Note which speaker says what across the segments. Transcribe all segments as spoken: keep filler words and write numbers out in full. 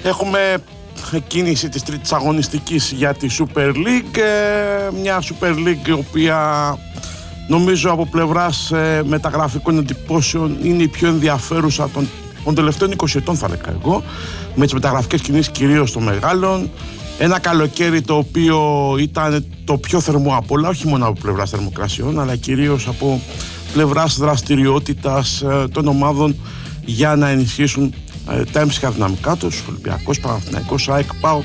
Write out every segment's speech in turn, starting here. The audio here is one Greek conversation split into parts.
Speaker 1: Έχουμε κίνηση της τρίτης αγωνιστικής για τη Super League, μια Super League η οποία νομίζω από πλευράς μεταγραφικών εντυπώσεων είναι η πιο ενδιαφέρουσα των, των τελευταίων είκοσι ετών, θα λέγα εγώ, με τις μεταγραφικές κινήσεις κυρίως των μεγάλων. Ένα καλοκαίρι το οποίο ήταν το πιο θερμό από όλα, όχι μόνο από πλευράς θερμοκρασιών, αλλά κυρίως από πλευράς δραστηριότητας των ομάδων για να ενισχύσουν ε, τα έμψυχα δυναμικά τους. Ολυμπιακός, Παναθηναϊκός, ΑΕΚ, ΠΑΟΚ,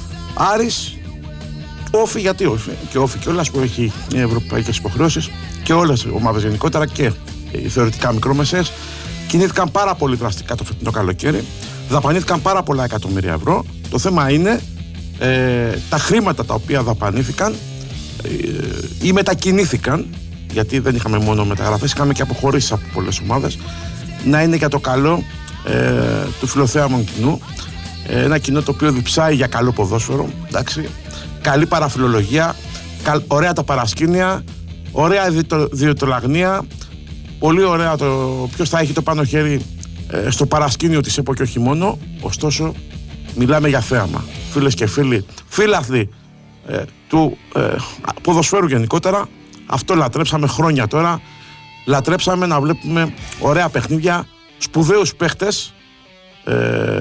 Speaker 1: Άρης, Όφη, γιατί Όφη και Όφη και όλας που έχει ευρωπαϊκές υποχρεώσεις και όλες οι ομάδες γενικότερα και οι θεωρητικά μικρόμεσαίες κινήθηκαν πάρα πολύ δραστικά το φετινό καλοκαίρι, δαπανήθηκαν πάρα πολλά εκατομμύρια ευρώ. Το θέμα είναι ε, τα χρήματα τα οποία δαπανήθηκαν ε, ή μετακινήθηκαν, γιατί δεν είχαμε μόνο μεταγραφές, είχαμε και αποχωρήσεις από πολλές ομάδες, να είναι για το καλό ε, του φιλοθέαμων κοινού. Ε, ένα κοινό το οποίο διψάει για καλό ποδόσφαιρο, εντάξει, καλή παραφιλολογία, καλ, ωραία τα παρασκήνια, ωραία διαιτολαγνία, πολύ ωραία το ποιος θα έχει το πάνω χέρι ε, στο παρασκήνιο της ΕΠΟ και όχι μόνο. Ωστόσο, μιλάμε για θέαμα. Φίλες και φίλοι, φίλαθλοι ε, του ε, ποδοσφαίρου γενικότερα, αυτό λατρέψαμε χρόνια τώρα. Λατρέψαμε να βλέπουμε ωραία παιχνίδια, σπουδαίους παίχτες ε,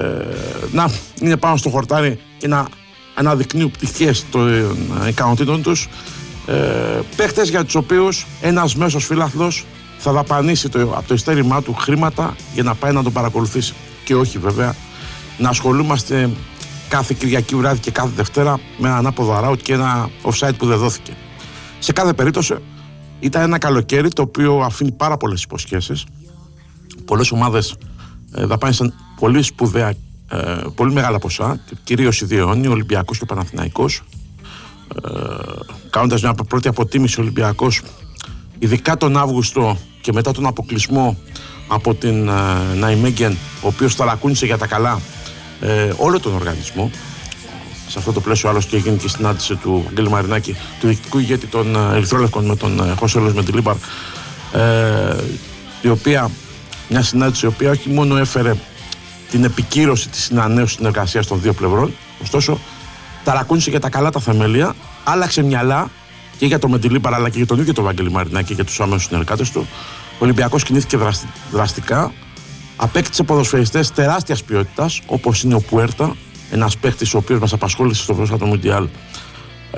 Speaker 1: να είναι πάνω στο χορτάρι και να αναδεικνύουν πτυχές των ικανοτήτων τους, ε, παίχτες για τους οποίους ένας μέσος φίλαθλος θα δαπανίσει το, από το ειστέρημά του χρήματα για να πάει να τον παρακολουθήσει, και όχι βέβαια να ασχολούμαστε κάθε Κυριακή βράδυ και κάθε Δευτέρα με ένα ανάποδο out και ένα offside που δεν δόθηκε. Σε κάθε περίπτωση ήταν ένα καλοκαίρι το οποίο αφήνει πάρα πολλές υποσχέσεις. Πολλές ομάδες ε, δαπάνησαν πολύ σπουδαία, ε, πολύ μεγάλα ποσά, κυρίως οι δύο αιώνιοι, ο Ολυμπιακός και ο Παναθηναϊκός. Ε, κάνοντας μια πρώτη αποτίμηση, ο Ολυμπιακός, ειδικά τον Αύγουστο και μετά τον αποκλεισμό από την ε, Ναϊμέγγεν, ο οποίος ταρακούνησε για τα καλά ε, όλο τον οργανισμό. Σε αυτό το πλαίσιο άλλωστε έγινε και η συνάντηση του Αγγέλη Μαρινάκη, του διοικητικού ηγέτη των Ερυθρόλευκων, με τον Χωσέ Λουίς Μεντιλίμπαρ, ε, η οποία, μια συνάντηση η οποία όχι μόνο έφερε την επικύρωση της συνανέωσης συνεργασίας των δύο πλευρών, ωστόσο ταρακούνησε για τα καλά τα θεμέλια, άλλαξε μυαλά και για τον Μεντιλίμπαρ αλλά και για τον ίδιο τον Αγγέλη Μαρινάκη και για τους άμεσους συνεργάτες του. Ο Ολυμπιακός κινήθηκε δραστι, δραστικά, απέκτησε ποδοσφαιριστές τεράστιας ποιότητας όπως είναι ο Πουέρτα, ένας παίκτης ο οποίος μας απασχόλησε στο πρόσφατο Μουντιάλ, ε,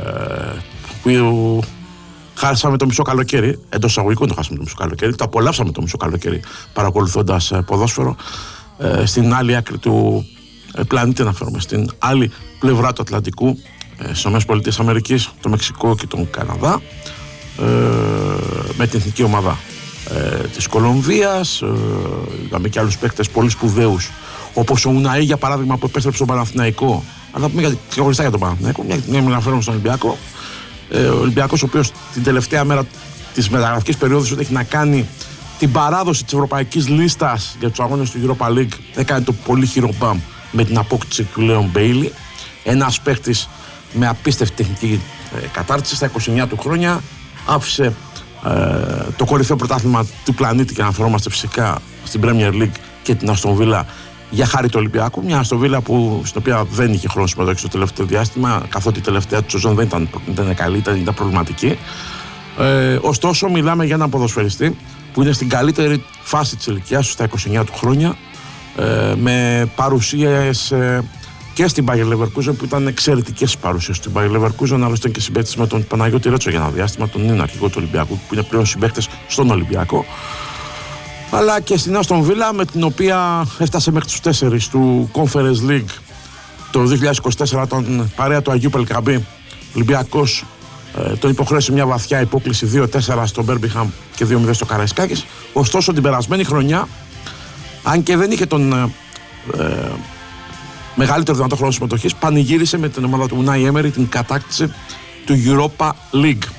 Speaker 1: που χάσαμε το μισό καλοκαίρι, εντός εισαγωγικών το χάσαμε το μισό καλοκαίρι, το απολαύσαμε το μισό καλοκαίρι παρακολουθώντας ε, ποδόσφαιρο, ε, στην άλλη άκρη του ε, πλανήτη, να φέρουμε στην άλλη πλευρά του Ατλαντικού, ε, στις ΗΠΑ, το Μεξικό και τον Καναδά, ε, με την εθνική ομάδα ε, της Κολομβίας. ε, είδαμε και άλλους παίκτες πολύ σπουδαίους, όπως ο Ουναή για παράδειγμα που επέστρεψε στον Παναθηναϊκό. Αλλά θα πούμε για, ξεχωριστά για τον Παναθηναϊκό, μια, μια αναφέρομαι στον Ολυμπιακό. Ε, ο Ολυμπιακός, ο οποίος την τελευταία μέρα της μεταγραφικής περίοδου έχει να κάνει την παράδοση της ευρωπαϊκής λίστας για τους αγώνες του Europa League, έκανε το πολύ χειρομπάμ με την απόκτηση του Λέον Μπέιλι. Ένας παίκτης με απίστευτη τεχνική ε, κατάρτιση στα είκοσι εννιά του χρόνια. Άφησε ε, το κορυφαίο πρωτάθλημα του πλανήτη, και αναφερόμαστε φυσικά στην Premier League και την Αστον Βίλα, για χάρη του Ολυμπιακού. Μια Αστον Βίλα που, στην οποία δεν είχε χρόνο συμμετοχή στο τελευταίο διάστημα, καθότι η τελευταία του σεζόν δεν ήταν, ήταν καλή, ήταν, ήταν προβληματική. Ε, ωστόσο, μιλάμε για έναν ποδοσφαιριστή που είναι στην καλύτερη φάση της ηλικιάς του, στα είκοσι εννιά του χρόνια, ε, με παρουσίες ε, και στην Bayer Leverkusen, που ήταν εξαιρετικές παρουσίες στην Bayer Leverkusen. Άλλωστε και συμπαίκτης με τον Παναγιώτη Ρέτσο για ένα διάστημα, τον είναι αρχηγό του Ολυμπιακού, που είναι πλέον συμπαίκτες στον Ολυμπιακό. Αλλά και στην Άστον Βίλα, με την οποία έφτασε μέχρι τους τέσσερις του Conference League το δύο χιλιάδες είκοσι τέσσερα, τον παρέα του Αγίου Πελκαμπή. Ο Ολυμπιακός ε, τον υποχρέωσε μια βαθιά υπόκληση δύο τέσσερα στο Μπέρμπιχαμ και δύο μηδέν στο Καραϊσκάκης. Ωστόσο την περασμένη χρονιά, αν και δεν είχε τον ε, ε, μεγαλύτερο δυνατό χρόνο συμμετοχής, πανηγύρισε με την ομάδα του Ουνάι Έμερι την κατάκτηση του Europa League.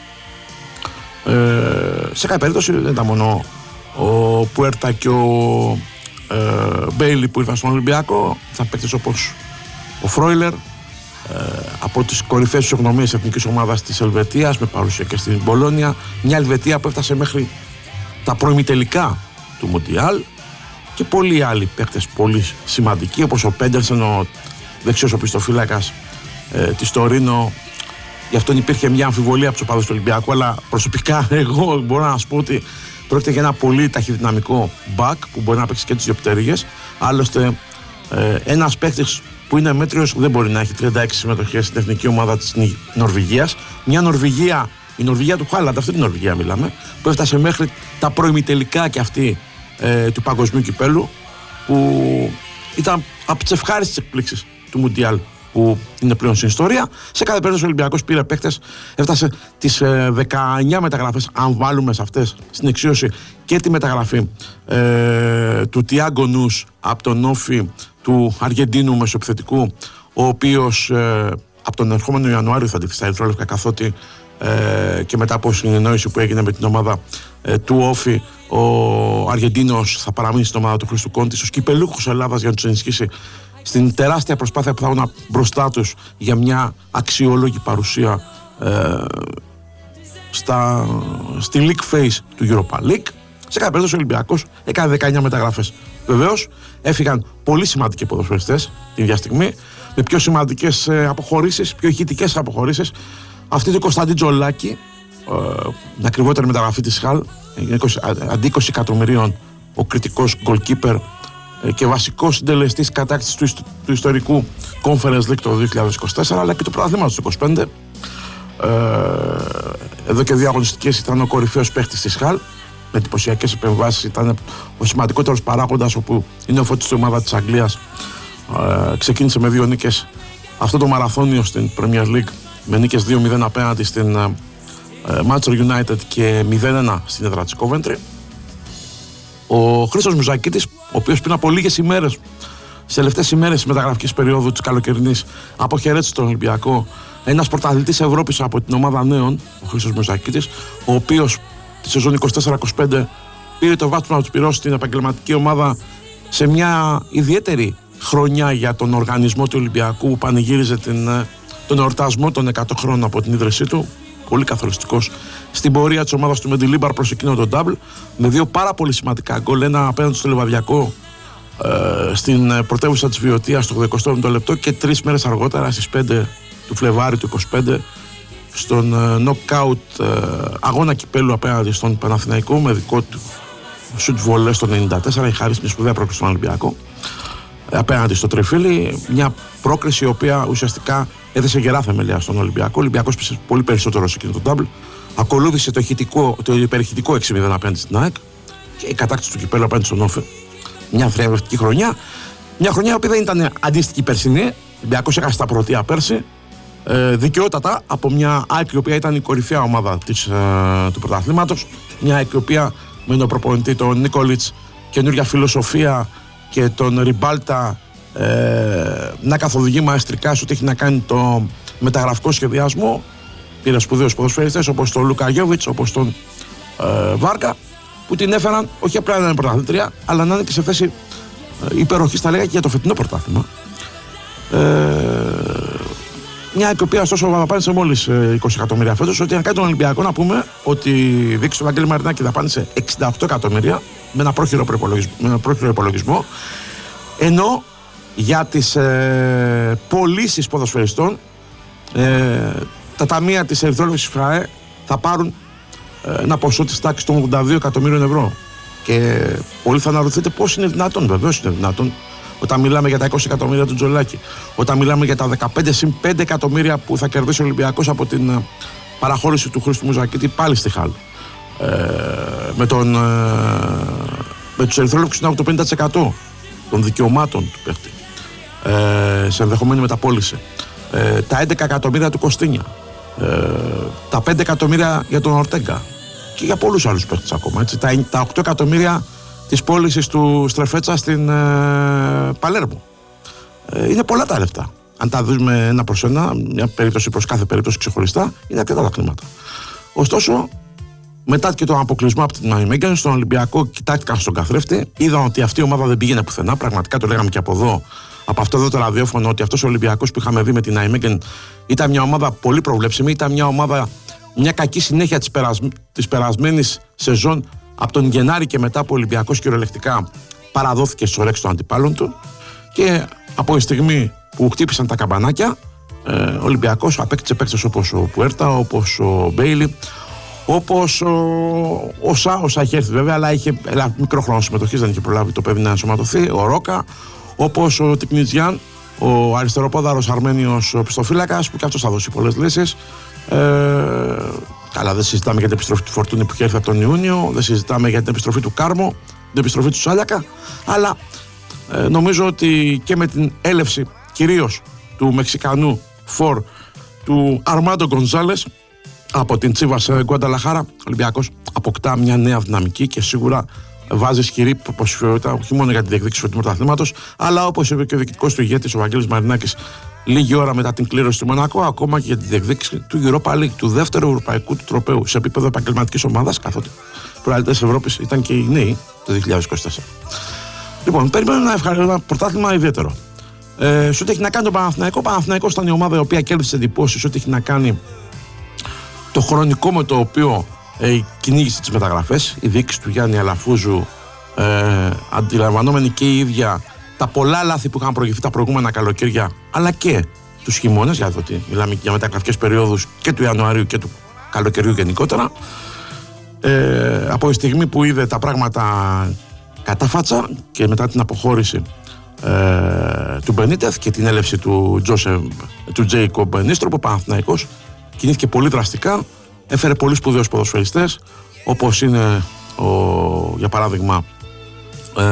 Speaker 1: Ε, σε κάποια περίπτωση δεν ήταν μόνο ο Πουέρτα και ο ε, Μπέιλι που ήρθαν στον Ολυμπιακό, θα παίκτες όπως ο Φρόιλερ, ε, από τις κορυφαίες ισογνωμίες της εθνικής ομάδας της Ελβετίας, με παρουσία και στην Μπολόνια, μια Ελβετία που έφτασε μέχρι τα προημιτελικά του Μουντιάλ και πολλοί άλλοι παίκτες πολύ σημαντικοί, όπως ο Πέντερσεν, ο δεξιός οπισθοφύλακας ε, της Τωρίνο. Γι' αυτόν υπήρχε μια αμφιβολία από τους οπαδούς του Ολυμπιακού, αλλά προσωπικά εγώ μπορώ να σας πω ότι πρόκειται για ένα πολύ ταχυδυναμικό back που μπορεί να παίξει και τις δύο πτέρυγες. Άλλωστε, ε, ένας παίκτης που είναι μέτριος δεν μπορεί να έχει τριάντα έξι συμμετοχές στην εθνική ομάδα της Νορβηγίας. Μια Νορβηγία, η Νορβηγία του Χάλαντ, αυτή την Νορβηγία μιλάμε, που έφτασε μέχρι τα προημιτελικά και αυτή ε, του παγκοσμίου κυπέλου, που ήταν από τις ευχάριστες εκπλήξεις του Μουντιάλ που είναι πλέον στην ιστορία. Σε κάθε περίπτωση ο Ολυμπιακός πήρε παίκτες, έφτασε τις ε, δεκαεννιά μεταγραφές, αν βάλουμε σε αυτές στην εξίωση και τη μεταγραφή ε, του Τιάγκο Νους από τον Όφι, του Αργεντίνου μεσοεπιθετικού, ο οποίος ε, από τον ερχόμενο Ιανουάριο θα αντιθεί στα ερυθρόλευκα, καθότι ε, και μετά από συνεννόηση που έγινε με την ομάδα ε, του Όφι, ο Αργεντίνος θα παραμείνει στην ομάδα του Χρήστου Κόντη, στους κυπελούχους Ελλάδας, για να τους ενισχύσει στην τεράστια προσπάθεια που θα έχουν μπροστά τους για μια αξιόλογη παρουσία ε, στα, στη League Phase του Europa League. Σε κάθε περίπτωση ο Ολυμπιακός έκανε δεκαεννιά μεταγραφές. Βεβαίως έφυγαν πολύ σημαντικοί ποδοσφαιριστές την ίδια στιγμή, με πιο σημαντικές ε, αποχωρήσεις, πιο ηχητικές αποχωρήσεις. Αυτή του Κωνσταντίν Τζολάκη, ε, την ακριβότερη μεταγραφή της Χαλ, αντί είκοσι εκατομμυρίων, ο κριτικός goalkeeper και βασικός συντελεστής κατάκτησης του, ιστο, του ιστορικού Conference League το δύο χιλιάδες είκοσι τέσσερα, αλλά και του πρωταθλήματος του είκοσι πέντε. Ε, εδώ και δύο αγωνιστικές ήταν ο κορυφαίος παίχτης της Χαλ, με εντυπωσιακές επεμβάσεις, ήταν ο σημαντικότερος παράγοντας, όπου είναι ο φώτης της ομάδα της Αγγλίας. Ε, ξεκίνησε με δύο νίκες αυτό το μαραθώνιο στην Premier League, με νίκες δύο μηδέν απέναντι στην ε, Manchester United και μηδέν ένα στην έδρα της Coventry. Ο Χρήστος Μουζακίτης, ο οποίος πριν από λίγες ημέρες, στις τελευταίες ημέρες της μεταγραφικής περίοδου της καλοκαιρινής, αποχαιρέτησε τον Ολυμπιακό, ένας πρωταθλητής Ευρώπης από την ομάδα νέων, ο Χρήστος Μουζακίτης, ο οποίος τη σεζόν είκοσι τέσσερα είκοσι πέντε πήρε το βάθος να του πληρώσει στην επαγγελματική ομάδα σε μια ιδιαίτερη χρονιά για τον οργανισμό του Ολυμπιακού, που πανηγύριζε την, τον εορτασμό των εκατό χρόνων από την ίδρυσή του. Πολύ καθοριστικός στην πορεία της ομάδας του Μεντιλίμπαρ προς εκείνο τον double, με δύο πάρα πολύ σημαντικά γκολ, ένα απέναντι στο Λεβαδιακό ε, στην πρωτεύουσα της Βιωτίας στο ογδοηκοστό έβδομο λεπτό, και τρεις μέρες αργότερα στις πέντε του Φλεβάρι του είκοσι πέντε στον ε, knockout ε, αγώνα κυπέλου απέναντι στον Παναθηναϊκό, με δικό του σουτ βολέ στο ενενήντα τέσσερα. Έχει χαρίσει μια σπουδαία πρόκριση στον Ολυμπιακό ε, απέναντι στο Τριφύλι, μια πρόκριση η οποία ουσιαστικά έθεσε γερά θεμελιά στον Ολυμπιακό. Ο Ολυμπιακός πήσε πολύ περισσότερο σε εκείνο το double. Ακολούθησε το, ηχητικό, το υπερηχητικό έξι μηδέν απέναντι στην ΑΕΚ και η κατάκτηση του κυπέλου απέναντι στον Όφη. Μια θριαμβευτική χρονιά. Μια χρονιά που δεν ήταν αντίστοιχη περσινή. Ο Ολυμπιακός έχασε τα πρωτεία πέρσι. Ε, δικαιότατα από μια ΑΕΚ η οποία ήταν η κορυφαία ομάδα της, ε, του πρωταθλήματος. Μια ΑΕΚ η οποία με τον προπονητή τον Νίκολιτς, καινούργια φιλοσοφία, και τον Ριμπάλτα ε, να καθοδηγεί μαεστρικά σε ό,τι έχει να κάνει το μεταγραφικό σχεδιασμό. Πήρε σπουδαίους ποδοσφαιριστές όπως τον Λούκα Γιόβιτς, όπως τον ε, Βάρκα, που την έφεραν όχι απλά να είναι πρωταθλήτρια, αλλά να είναι και σε θέση ε, υπεροχής, θα λέγα, και για το φετινό πρωτάθλημα. Ε, μια η οποία ωστόσο δαπάνησε μόλις είκοσι εκατομμύρια φέτος. Ότι αν κάνει τον Ολυμπιακό, να πούμε ότι δείξει τον Βαγγέλη Μαρινάκη δαπάνησε εξήντα οκτώ εκατομμύρια με ένα πρόχειρο υπολογισμό, με ένα πρόχειρο υπολογισμό, ενώ για τις ε, πωλήσεις ποδοσφαιριστών ε, τα ταμεία της Ερυθρόλευκης ΦΑΕ θα πάρουν ε, ένα ποσό της τάξης των ογδόντα δύο εκατομμύριων ευρώ. Και πολλοί θα αναρωτηθείτε πώς είναι δυνατόν. Βεβαίως είναι δυνατόν, όταν μιλάμε για τα είκοσι εκατομμύρια του Τζολάκη, όταν μιλάμε για τα δεκαπέντε συν πέντε εκατομμύρια που θα κερδίσει ο Ολυμπιακός από την ε, παραχώρηση του Χρήστου Μουζακίτη πάλι στη Χαλ. Ε, με, τον, ε, με τους Ερυθρόλευκους είναι από το πενήντα τοις εκατό των δικαιωμάτων του παίχτη ε, σε ενδεχομένη μεταπώληση. Ε, τα έντεκα εκατομμύρια του Κωστίνια, ε, τα πέντε εκατομμύρια για τον Ορτέγκα και για πολλούς άλλους παίχτες ακόμα. Έτσι. Τα, τα οκτώ εκατομμύρια της πώλησης του Στρεφέτσα στην ε, Παλέρμο. Ε, είναι πολλά τα λεφτά. Αν τα δούμε ένα προς ένα, μια περίπτωση προς κάθε περίπτωση ξεχωριστά, είναι αρκετά τα χρήματα. Ωστόσο, μετά και τον αποκλεισμό από την Νάιμεγκεν, στον Ολυμπιακό κοιτάχτηκαν στον καθρέφτη, είδαν ότι αυτή η ομάδα δεν πήγαινε πουθενά. Πραγματικά το λέγαμε και από εδώ, από αυτό εδώ το ραδιόφωνο, ότι αυτός ο Ολυμπιακός που είχαμε δει με την Νάιμεγκεν ήταν μια ομάδα πολύ προβλέψιμη, ήταν μια ομάδα, μια κακή συνέχεια της, περασ... της περασμένης σεζόν από τον Γενάρη και μετά, που ο Ολυμπιακός κυριολεκτικά παραδόθηκε στις ορέξεις των αντιπάλων του και από τη στιγμή που χτύπησαν τα καμπανάκια, ε, ο Ολυμπιακός απέκτησε παίκτες όπως ο Πουέρτα, όπως ο Μπέιλι, όπως ο, ο Σα, ο Σα είχε έρθει βέβαια, αλλά είχε ένα μικρό χρόνο συμμετοχής, δεν είχε προλάβει το παιδί να ενσωματωθεί, ο Ρόκα, όπως ο Τικνιτζιάν, ο αριστεροπόδαρος Αρμένιος πιστοφύλακας, που και αυτός θα δώσει πολλές λύσεις. Ε, καλά, δεν συζητάμε για την επιστροφή του Φορτούνη που είχε έρθει από τον Ιούνιο, δεν συζητάμε για την επιστροφή του Κάρμο, την επιστροφή του Σάλιακα, αλλά ε, νομίζω ότι και με την έλευση κυρίως του Μεξικανού φορ του Αρμάντο Γκονζάλες από την Τσίβας Γκουανταλαχάρα, ο Ολυμπιακός αποκτά μια νέα δυναμική και σίγουρα βάζει ισχυρή υποψηφιότητα όχι μόνο για τη διεκδίκηση του πρωταθλήματος, αλλά όπως είπε και ο διοικητικός του ηγέτης, ο Βαγγέλης Μαρινάκης, λίγη ώρα μετά την κλήρωση του Μονακό, ακόμα και για τη διεκδίκηση του Europa League, του δεύτερου ευρωπαϊκού του τροπαίου σε επίπεδο επαγγελματικής ομάδας, καθότι προαλητές της Ευρώπης ήταν και οι νέοι το δύο χιλιάδες είκοσι τέσσερα. Λοιπόν, περιμένουμε ένα, ευχαρι... ένα πρωτάθλημα ιδιαίτερο. Ε, σε ό,τι έχει να κάνει τον Παναθηναϊκό, ο Παναθηναϊκός ήταν η ομάδα η οποία κέρδισε εντυπώσεις, ό,τι έχει να κάνει το χρονικό με το οποίο ε, κυνήγησε τις μεταγραφές, η διοίκηση του Γιάννη Αλαφούζου, ε, αντιλαμβανόμενη και η ίδια τα πολλά λάθη που είχαν προηγηθεί τα προηγούμενα καλοκαίρια, αλλά και τους χειμώνες, για ότι μιλάμε για μεταγραφικές περιόδους και του Ιανουαρίου και του καλοκαιριού γενικότερα. Ε, από τη στιγμή που είδε τα πράγματα κατάφατσα και μετά την αποχώρηση ε, του Μπενίτεθ και την έλευση του, Τζόσεφ, του Τζέικομπ Νίστροπ, ο Παναθηναϊκός κινήθηκε πολύ δραστικά, έφερε πολύ σπουδαίους ποδοσφαιριστές, όπως είναι ο, για παράδειγμα ε,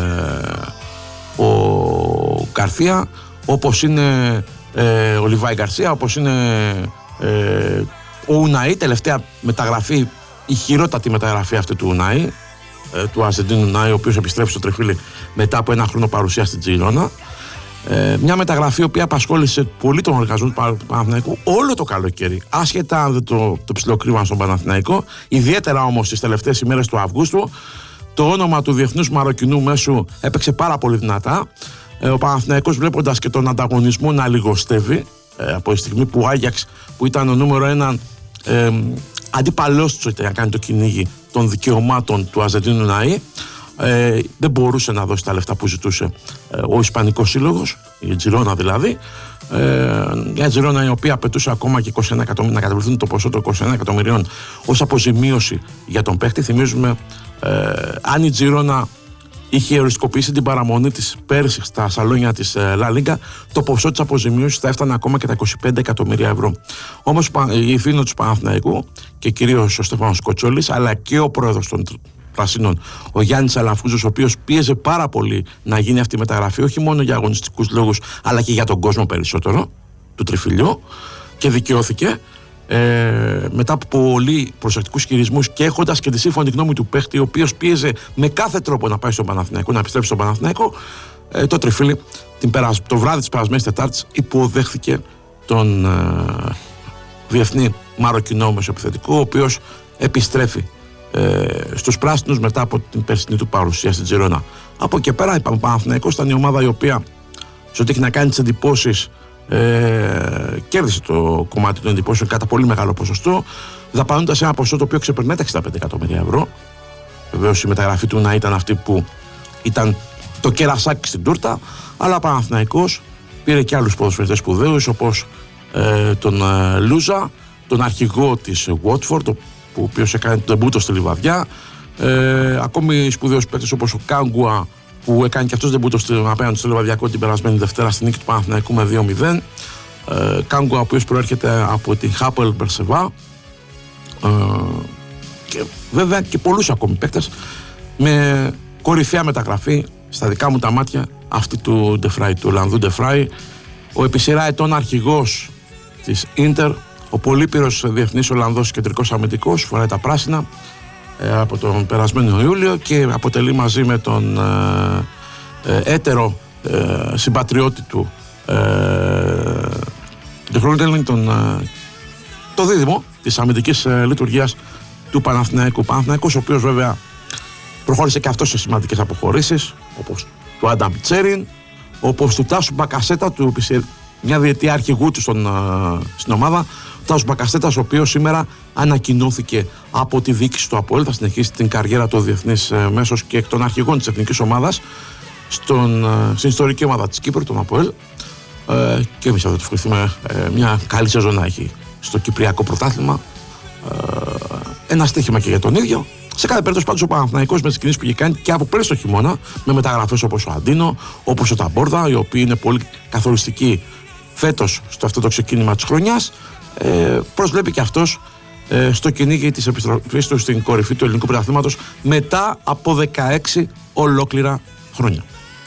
Speaker 1: ο Καρθία, όπως είναι ε, ο Λιβάη Γκαρσία, όπως είναι ε, ο Ουναή, τελευταία μεταγραφή, η χειρότατη μεταγραφή αυτή του Ουναή, ε, του Αρζεντίνου Ουναή, ο οποίος επιστρέφει στο Τριφύλι μετά από ένα χρόνο παρουσία στην Τζιρόνα. Ε, μια μεταγραφή η οποία απασχόλησε πολύ τον οργανισμό του Παναθηναϊκού όλο το καλοκαίρι, άσχετα αν δεν το, το ψιλοκρύβαν στον Παναθηναϊκό, ιδιαίτερα όμως τις τελευταίες ημέρες του Αυγούστου. Το όνομα του διεθνούς Μαροκινού μέσου έπαιξε πάρα πολύ δυνατά. Ε, ο Παναθηναϊκός, βλέποντας και τον ανταγωνισμό να λιγοστεύει, ε, από τη στιγμή που ο Άγιαξ, που ήταν ο νούμερο ένα ε, αντίπαλός του για να κάνει το κυνήγι των δικαιωμάτων του Αρζεντίνου Ναή, ε, δεν μπορούσε να δώσει τα λεφτά που ζητούσε ε, ο Ισπανικός Σύλλογος, η Τζιρόνα δηλαδή. Ε, μια Τζιρόνα η οποία απαιτούσε ακόμα και είκοσι ένα εκατομμύρια, να καταβληθούν το ποσό των είκοσι ένα εκατομμυρίων ως αποζημίωση για τον παίχτη. Θυμίζουμε, ε, αν η Τζιρόνα είχε οριστικοποιήσει την παραμονή της πέρσι στα σαλόνια της Λα Λίγκα, το ποσό της αποζημίωσης θα έφτανε ακόμα και τα είκοσι πέντε εκατομμύρια ευρώ. Όμως η ευθύνη του Παναθηναϊκού και κυρίως ο Στέφανος Κοτσόλης, αλλά και ο πρόεδρος των Πρασίνων, ο Γιάννης Αλαφούζος, ο οποίος πίεζε πάρα πολύ να γίνει αυτή η μεταγραφή, όχι μόνο για αγωνιστικούς λόγους, αλλά και για τον κόσμο περισσότερο του Τριφυλιού, και δικαιώθηκε. Ε, μετά από πολύ προσεκτικούς χειρισμούς και έχοντας και τη σύμφωνη γνώμη του παίχτη, ο οποίος πίεζε με κάθε τρόπο να πάει στον Παναθηναϊκό, να επιστρέψει στον Παναθηναϊκό, ε, το Τριφύλι την περασ... το βράδυ της περασμένης Τετάρτης υποδέχθηκε τον ε, διεθνή Μαροκινό μεσοεπιθετικό, ο οποίος επιστρέφει ε, στους πράσινους μετά από την περσινή του παρουσία στην Τζιρόνα. Από εκεί πέρα, είπαμε, ο Παναθηναϊκός ήταν η ομάδα η οποία, σε ό,τι έχει να κάνει τις εντυπώσεις, Ε, κέρδισε το κομμάτι των εντυπώσεων κατά πολύ μεγάλο ποσοστό, δαπανώντας ένα ποσό το οποίο ξεπερνάει τα εξήντα πέντε εκατομμύρια ευρώ. Βεβαίως η μεταγραφή του να ήταν αυτή που ήταν το κερασάκι στην τούρτα, αλλά ο Παναθηναϊκός πήρε και άλλους ποδοσφαιριστές σπουδαίους, όπως ε, τον ε, Λούζα, τον αρχηγό της Watford, ο οποίος έκανε τον ντεμπούτο στη Λιβαδιά, ε, ακόμη σπουδαίους παίκτες όπως ο Κάγκουα, που έκανε και αυτός ντεμπούτο απέναντι στο Λιβαδιακό την περασμένη Δευτέρα στη νίκη του Παναθηναϊκού με δύο μηδέν. Ε, Κάγκουα, ο οποίος προέρχεται από την Χάπελ Μπερσεβά, ε, και βέβαια και πολλούς ακόμη παίκτες, με κορυφαία μεταγραφή στα δικά μου τα μάτια αυτή του Ντεφράι, του Ολλανδού Ντεφράι, ο επί σειρά ετών αρχηγός της Ίντερ, ο πολύπειρος διεθνής Ολλανδός κεντρικός αμυντικός, φοράει τα πράσινα ε, από τον περασμένο Ιούλιο και αποτελεί μαζί με τον ε, ε, έτερο ε, συμπατριώτη του ε, τον, ε, το δίδυμο της αμυντικής ε, λειτουργίας του Παναθηναϊκού. Παναθηναϊκός, ο οποίος βέβαια προχώρησε και αυτό σε σημαντικές αποχωρήσεις, όπως του Άνταμ Τσέριν, όπως του Τάσου Μπακασέτα, του μια διετία αρχηγού του στον, στην ομάδα, ο Τάσος Μπακασέτας, ο οποίος σήμερα ανακοινώθηκε από τη διοίκηση του ΑΠΟΕΛ. Θα συνεχίσει την καριέρα του διεθνής μέσος και εκ των αρχηγών της εθνικής ομάδας στον, στην ιστορική ομάδα της Κύπρου, τον ΑΠΟΕΛ. Ε, και εμείς θα του ευχηθούμε ε, μια καλή σεζόν να έχει στο Κυπριακό πρωτάθλημα. Ε, ένα στοίχημα και για τον ίδιο. Σε κάθε περίπτωση πάντως ο Παναθηναϊκός με τις κινήσεις που είχε κάνει και από πέρυσι το χειμώνα, με μεταγραφές όπως ο Αντίνο, όπως ο Ταμπόρδα, οι οποίοι είναι πολύ καθοριστικοί φέτος στο αυτό το ξεκίνημα της χρονιάς, ε, προσβλέπει και αυτός ε, στο κυνήγι της επιστροφής του στην κορυφή του ελληνικού πρωταθλήματος μετά από δεκαέξι ολόκληρα χρόνια.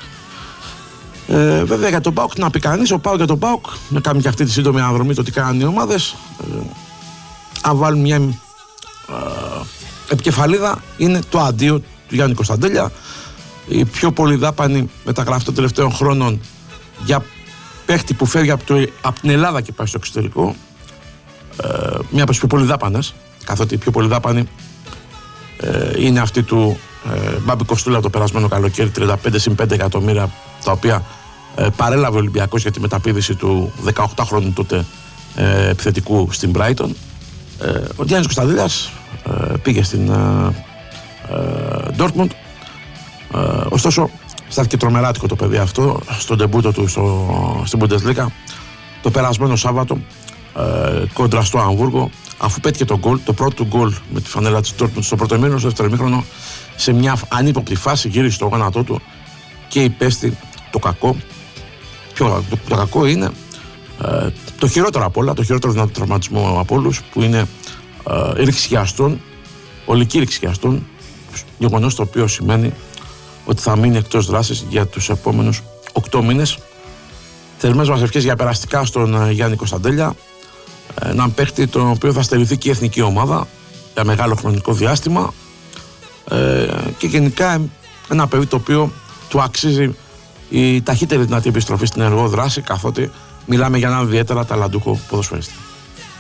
Speaker 1: Ε, βέβαια για τον ΠΑΟΚ να πει κανείς, ο ΠΑΟΚ για τον ΠΑΟΚ να κάνουμε και αυτή τη σύντομη αναδρομή το τι κάνουν οι ομάδες. Ε, αν βάλουν μια ε, επικεφαλίδα, είναι το αντίο του Γιάννη Κωνσταντέλια, η πιο πολυδάπανη μεταγραφή των τελευταίων χρόνων για παίχτη που φεύγει από, το, από την Ελλάδα και πάει στο εξωτερικό. Ε, μια από τις πιο πολυδάπανες, καθότι η πιο πολυδάπανη ε, είναι αυτή του ε, Μπάμπη Κοστούλα το περασμένο καλοκαίρι, τριάντα πέντε συν πέντε εκατομμύρια, τα οποία ε, παρέλαβε ο Ολυμπιακός για τη μεταπήδηση του δεκαοκτάχρονου τότε ε, επιθετικού στην Brighton. Ε, ο Γιάννης Κωνσταντέλιας ε, πήγε στην ε, ε, Dortmund. Ε, ωστόσο στάθηκε τρομεράτικο το παιδί αυτό στον ντεμπούτο του στο, στην Bundesliga το περασμένο Σάββατο ε, κόντρα στο Αμβούργο, αφού πέτυχε το γκολ, το πρώτο του γκολ με τη φανέλα της Dortmund στο πρώτο ημίχρονο. Στο δεύτερο ημίχρονο, σε μια ανύποπτη φάση, γύρισε στο γόνατό του και υπέστη το κακό. Ποιο, το, το κακό είναι ε, το χειρότερο από όλα, το χειρότερο δυνατό τραυματισμό από όλους, που είναι ε, ρηξιαστών, ολική ρηξιαστών, γεγονός το οποίο σημαίνει ότι θα μείνει εκτός δράσης για τους επόμενους οκτώ μήνες. Θερμές μας ευχές για περαστικά στον uh, Γιάννη Κωνσταντέλια, έναν παίχτη τον οποίο θα στερηθεί και η εθνική ομάδα για μεγάλο χρονικό διάστημα, ε, και γενικά ένα παιδί το οποίο του αξίζει η ταχύτερη δυνατή επιστροφή στην ενεργό δράση, καθότι μιλάμε για έναν ιδιαίτερα ταλαντούχο ποδοσφαιριστή.